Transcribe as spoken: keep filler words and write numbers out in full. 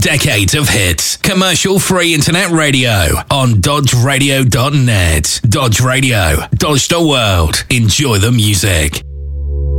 Decades of hits. Commercial-free internet radio on dodge radio dot net. Dodge Radio. Dodge the world. Enjoy the music.